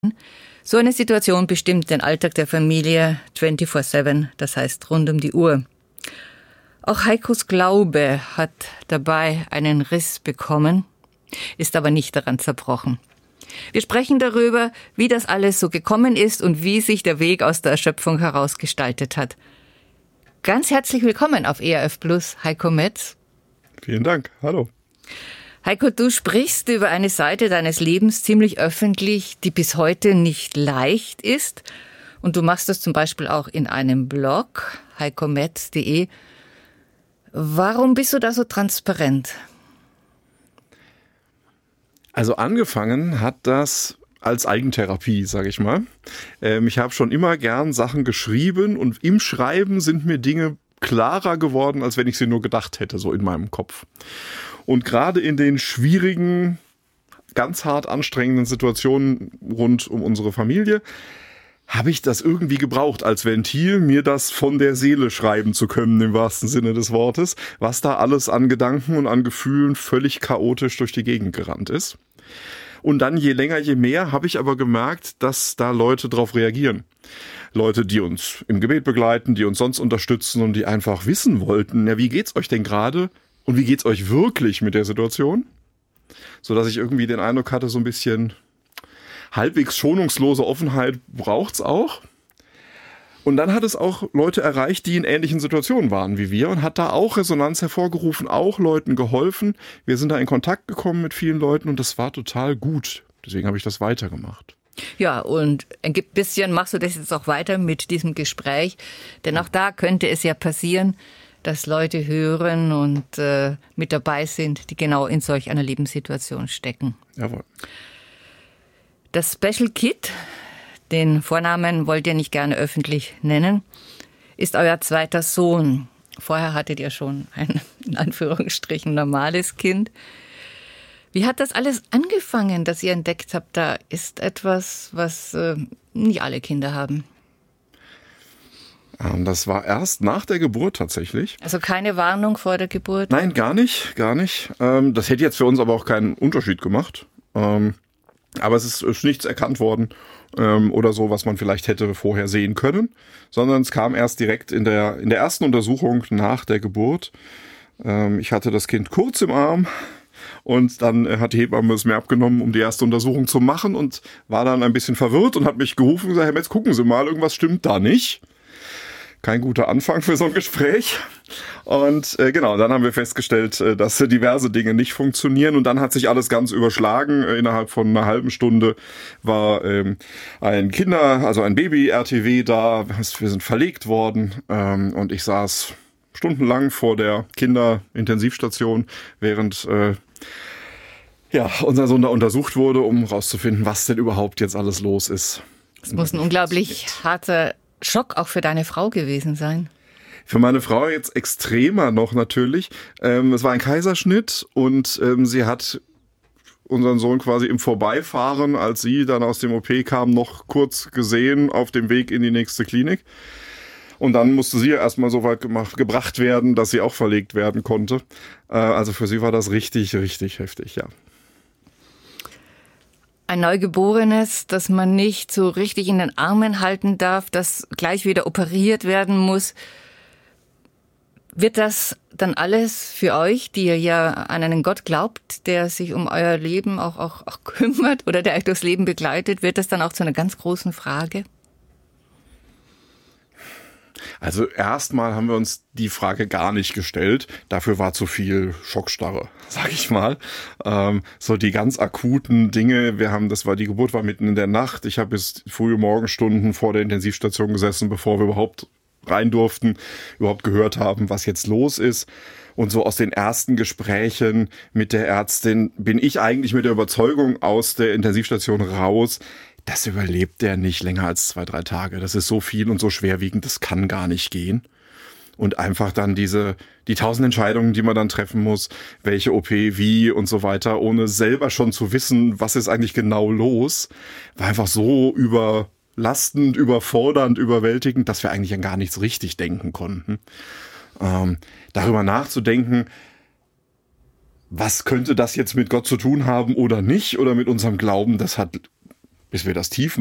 So eine Situation bestimmt den Alltag der Familie 24/7, das heißt rund um die Uhr. Auch Heikos Glaube hat dabei einen Riss bekommen, ist aber nicht daran zerbrochen. Wir sprechen darüber, wie das alles so gekommen ist und wie sich der Weg aus der Erschöpfung herausgestaltet hat. Ganz herzlich willkommen auf ERF Plus, Heiko Metz. Vielen Dank, hallo. Heiko, du sprichst über eine Seite deines Lebens ziemlich öffentlich, die bis heute nicht leicht ist. Und du machst das zum Beispiel auch in einem Blog, heikometz.de. Warum bist du da so transparent? Also angefangen hat das als Eigentherapie, sage ich mal. Ich habe schon immer gern Sachen geschrieben und im Schreiben sind mir Dinge klarer geworden, als wenn ich sie nur gedacht hätte, so in meinem Kopf. Und gerade in den schwierigen, ganz hart anstrengenden Situationen rund um unsere Familie habe ich das irgendwie gebraucht als Ventil, mir das von der Seele schreiben zu können, im wahrsten Sinne des Wortes, was da alles an Gedanken und an Gefühlen völlig chaotisch durch die Gegend gerannt ist. Und dann je länger, je mehr habe ich aber gemerkt, dass da Leute drauf reagieren. Leute, die uns im Gebet begleiten, die uns sonst unterstützen und die einfach wissen wollten, ja, wie geht's euch denn gerade und wie geht's euch wirklich mit der Situation? Sodass ich irgendwie den Eindruck hatte, so ein bisschen halbwegs schonungslose Offenheit braucht's auch. Und dann hat es auch Leute erreicht, die in ähnlichen Situationen waren wie wir und hat da auch Resonanz hervorgerufen, auch Leuten geholfen. Wir sind da in Kontakt gekommen mit vielen Leuten und das war total gut. Deswegen habe ich das weitergemacht. Ja, und ein bisschen machst du das jetzt auch weiter mit diesem Gespräch, denn auch da könnte es ja passieren, dass Leute hören und mit dabei sind, die genau in solch einer Lebenssituation stecken. Jawohl. Das Special Kid, den Vornamen wollt ihr nicht gerne öffentlich nennen, ist euer zweiter Sohn. Vorher hattet ihr schon ein, in Anführungsstrichen, normales Kind. Wie hat das alles angefangen, dass ihr entdeckt habt, da ist etwas, was nicht alle Kinder haben? Das war erst nach der Geburt tatsächlich. Also keine Warnung vor der Geburt? Nein, gar nicht. Das hätte jetzt für uns aber auch keinen Unterschied gemacht. Aber es ist nichts erkannt worden oder so, was man vielleicht hätte vorher sehen können, sondern es kam erst direkt in der ersten Untersuchung nach der Geburt. Ich hatte das Kind kurz im Arm und dann hat die Hebamme es mir abgenommen, um die erste Untersuchung zu machen und war dann ein bisschen verwirrt und hat mich gerufen und gesagt, Herr Metz, gucken Sie mal, irgendwas stimmt da nicht. Kein guter Anfang für so ein Gespräch. Und genau, dann haben wir festgestellt, dass diverse Dinge nicht funktionieren. Und dann hat sich alles ganz überschlagen. Innerhalb von einer halben Stunde war ein Baby-RTW da. Wir sind verlegt worden. Und ich saß stundenlang vor der Kinderintensivstation, während unser Sohn da untersucht wurde, um rauszufinden, was denn überhaupt jetzt alles los ist. Es muss ein unglaublich harter Schock auch für deine Frau gewesen sein. Für meine Frau jetzt extremer noch natürlich. Es war ein Kaiserschnitt und sie hat unseren Sohn quasi im Vorbeifahren, als sie dann aus dem OP kam, noch kurz gesehen auf dem Weg in die nächste Klinik. Und dann musste sie ja erstmal so weit gebracht werden, dass sie auch verlegt werden konnte. Also für sie war das richtig, richtig heftig, ja. Ein Neugeborenes, das man nicht so richtig in den Armen halten darf, das gleich wieder operiert werden muss. Wird das dann alles für euch, die ihr ja an einen Gott glaubt, der sich um euer Leben auch kümmert oder der euch durchs Leben begleitet, wird das dann auch zu einer ganz großen Frage? Also erstmal haben wir uns die Frage gar nicht gestellt. Dafür war zu viel Schockstarre, sag ich mal. So die ganz akuten Dinge. Die Geburt war mitten in der Nacht. Ich habe bis frühe Morgenstunden vor der Intensivstation gesessen, bevor wir überhaupt rein durften, überhaupt gehört haben, was jetzt los ist. Und so aus den ersten Gesprächen mit der Ärztin bin ich eigentlich mit der Überzeugung aus der Intensivstation raus, das überlebt der nicht länger als 2-3 Tage. Das ist so viel und so schwerwiegend, das kann gar nicht gehen. Und einfach dann die 1000 Entscheidungen, die man dann treffen muss, welche OP, wie und so weiter, ohne selber schon zu wissen, was ist eigentlich genau los, war einfach so überlastend, überfordernd, überwältigend, dass wir eigentlich an gar nichts richtig denken konnten. Darüber nachzudenken, was könnte das jetzt mit Gott zu tun haben oder nicht, oder mit unserem Glauben, das hat bis wir das tief